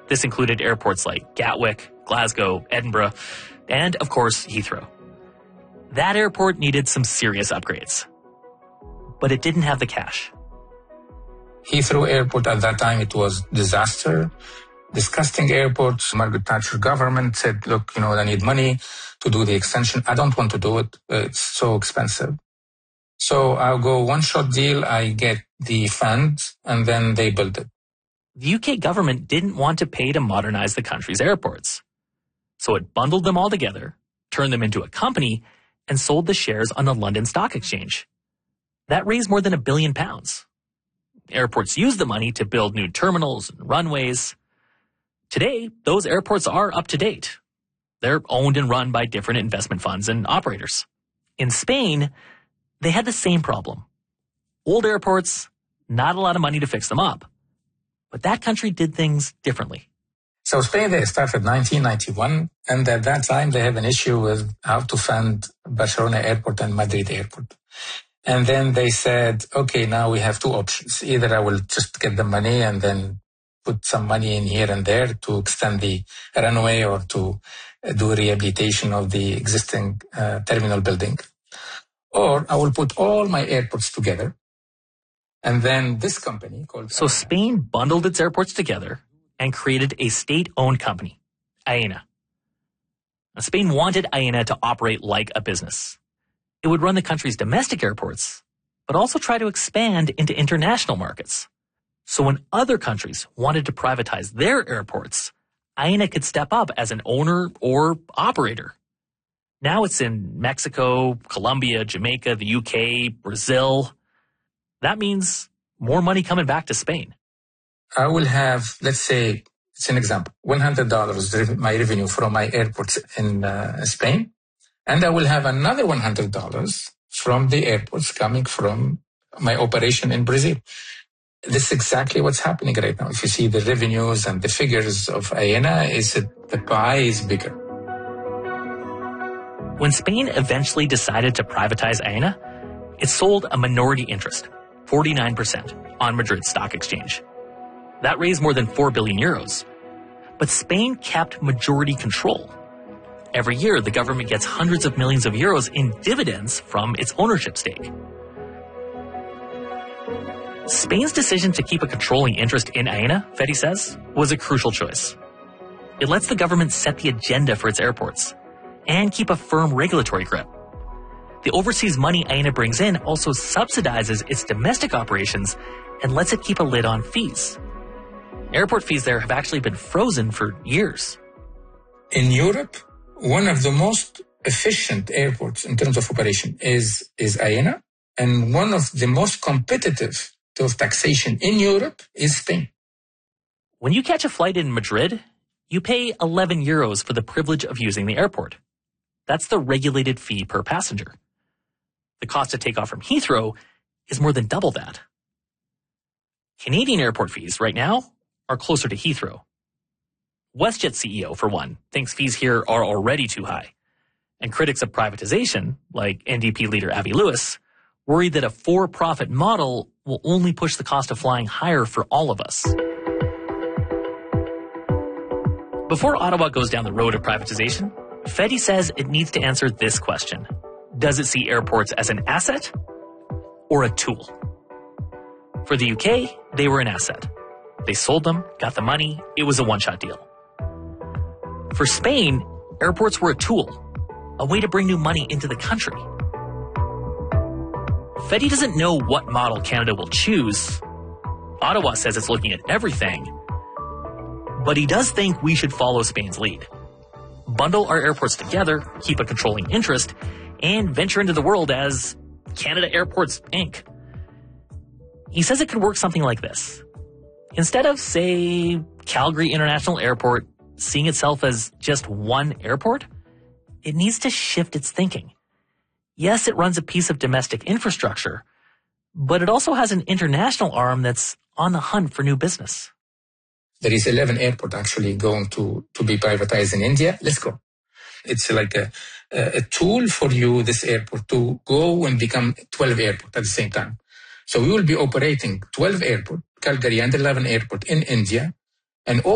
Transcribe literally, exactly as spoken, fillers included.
This included airports like Gatwick, Glasgow, Edinburgh, and, of course, Heathrow. That airport needed some serious upgrades. But it didn't have the cash. Heathrow Airport at that time, it was disaster. Disgusting airport. Margaret Thatcher government said, look, you know, I need money to do the extension. I don't want to do it. It's so expensive. So I'll go one-shot deal. I get the funds, and then they build it. The U K government didn't want to pay to modernize the country's airports. So it bundled them all together, turned them into a company, and sold the shares on the London Stock Exchange. That raised more than a billion pounds. Airports used the money to build new terminals and runways. Today, those airports are up to date. They're owned and run by different investment funds and operators. In Spain, they had the same problem. Old airports, not a lot of money to fix them up. But that country did things differently. So Spain, they started nineteen ninety-one, and at that time they have an issue with how to fund Barcelona Airport and Madrid Airport. And then they said, okay, now we have two options. Either I will just get the money and then put some money in here and there to extend the runway or to do rehabilitation of the existing uh, terminal building. Or I will put all my airports together. And then this company called... So Spain bundled its airports together and created a state-owned company, Aena. Now, Spain wanted Aena to operate like a business. It would run the country's domestic airports, but also try to expand into international markets. So when other countries wanted to privatize their airports, Aena could step up as an owner or operator. Now it's in Mexico, Colombia, Jamaica, the U K, Brazil. That means more money coming back to Spain. I will have, let's say, it's an example, one hundred dollars my revenue from my airports in uh, Spain. And I will have another one hundred dollars from the airports coming from my operation in Brazil. This is exactly what's happening right now. If you see the revenues and the figures of Aena, is that the pie is bigger. When Spain eventually decided to privatize Aena, it sold a minority interest, forty-nine percent, on Madrid's stock exchange. That raised more than four billion euros. But Spain kept majority control. Every year, the government gets hundreds of millions of euros in dividends from its ownership stake. Spain's decision to keep a controlling interest in Aena, Fedi says, was a crucial choice. It lets the government set the agenda for its airports and keep a firm regulatory grip. The overseas money Aena brings in also subsidizes its domestic operations and lets it keep a lid on fees. Airport fees there have actually been frozen for years. In Europe, one of the most efficient airports in terms of operation is, is Aena, and one of the most competitive of taxation in Europe is Spain. When you catch a flight in Madrid, you pay eleven euros for the privilege of using the airport. That's the regulated fee per passenger. The cost to take off from Heathrow is more than double that. Canadian airport fees right now are closer to Heathrow. WestJet C E O, for one, thinks fees here are already too high. And critics of privatization, like N D P leader Avi Lewis, worry that a for-profit model will only push the cost of flying higher for all of us. Before Ottawa goes down the road of privatization, Fedi says it needs to answer this question. Does it see airports as an asset or a tool? For the U K, they were an asset. They sold them, got the money, it was a one-shot deal. For Spain, airports were a tool, a way to bring new money into the country. Fedi doesn't know what model Canada will choose. Ottawa says it's looking at everything. But he does think we should follow Spain's lead. Bundle our airports together, keep a controlling interest, and venture into the world as Canada Airports, Incorporated. He says it could work something like this. Instead of, say, Calgary International Airport seeing itself as just one airport, it needs to shift its thinking. Yes, it runs a piece of domestic infrastructure, but it also has an international arm that's on the hunt for new business. There is eleven airports actually going to, to be privatized in India. Let's go. It's like a, a tool for you, this airport, to go and become twelve airports at the same time. So we will be operating twelve airports, Calgary and eleven airports in India, and all